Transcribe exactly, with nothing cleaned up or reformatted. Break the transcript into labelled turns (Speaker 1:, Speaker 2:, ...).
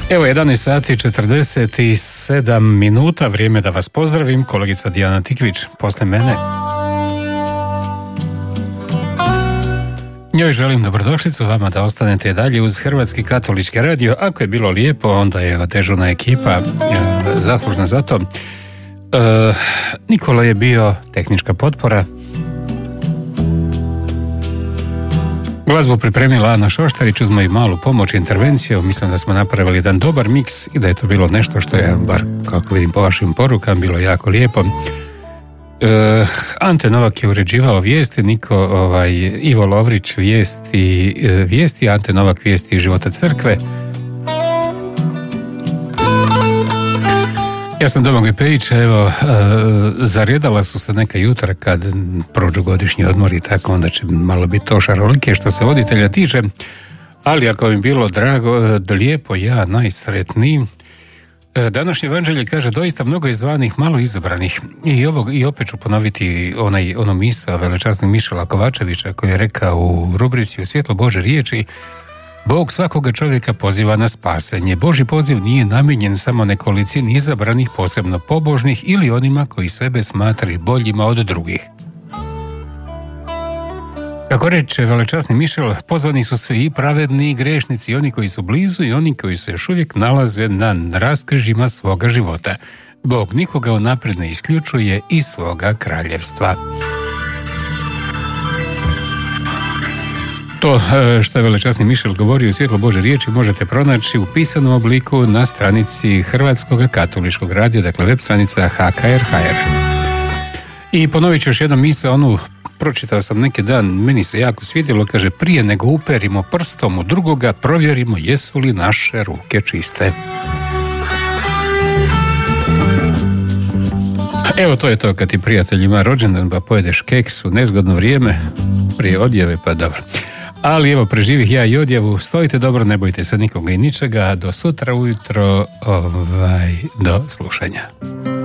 Speaker 1: Evo, jedanaest sati četrdeset sedam minuta, vrijeme da vas pozdravim, kolegica Dijana Tikvić, posle mene. Njoj želim dobrodošlicu, vama da ostanete dalje uz Hrvatski katolički radio. Ako je bilo lijepo, onda je dežurna ekipa e, zaslužna za to. E, Nikola je bio tehnička potpora. Glazbu pripremila Ana Šoštarić uz moju malu pomoć i intervenciju. Mislim da smo napravili jedan dobar miks i da je to bilo nešto što je, bar kako vidim po vašim porukama, bilo jako lijepo. E, Ante Novak je uređivao vijesti, Niko, ovaj, Ivo Lovrić vijesti, e, vijesti, Ante Novak vijesti iz života crkve. Ja sam Domagoj Pejić, evo, e, zaredala su se neka jutra kad prođu godišnji odmor i tako, onda će malo biti to šarolike što se voditelja tiče, ali ako mi bilo drago, lijepo, ja najsretniji. Današnje evanđelje kaže doista mnogo je zvanih, malo izabranih. I, ovo, i opet ću ponoviti onaj, ono misa velečasnog Mišela Kovačevića koji je rekao u rubrici U svjetlo Bože riječi: Bog svakoga čovjeka poziva na spasenje. Božji poziv nije namijenjen samo nekolicini izabranih, posebno pobožnih ili onima koji sebe smatraju boljima od drugih. Kako reče velečasni Mišel, pozvani su svi, i pravedni i grešnici, i oni koji su blizu i oni koji se još uvijek nalaze na raskrižjima svoga života. Bog nikoga unaprijed ne isključuje iz svoga kraljevstva. To što je velečasni Mišel govorio u svjetlo Bože riječi možete pronaći u pisanom obliku na stranici Hrvatskog katoličkog radija, dakle web stranica H K R H R. I ponovit ću još jednom misa, onu pročitao sam neki dan, meni se jako svidjelo, kaže: prije nego uperimo prstom u drugoga, provjerimo jesu li naše ruke čiste. Evo, to je to kad ti prijatelj ima rođendan pa pojedeš keks u nezgodno vrijeme prije odjave, pa dobro. Ali evo, preživih ja i odjavu, stojite dobro, ne bojte se nikoga i ničega, do sutra ujutro, ovaj, do slušanja.